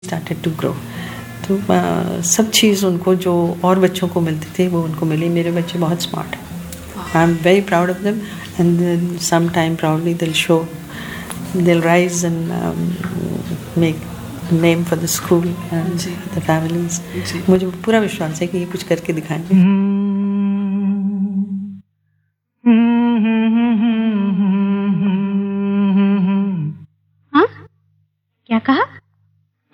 Started to grow. तो सब चीज़ उनको जो और बच्चों को मिलती थी वो उनको मिली। मेरे बच्चे बहुत स्मार्ट हैं। I am very proud of them and then some time proudly दिल शो, दिल rise and make name for the school and the families. मुझे पूरा विश्वास है कि ये कुछ करके दिखाएंगे।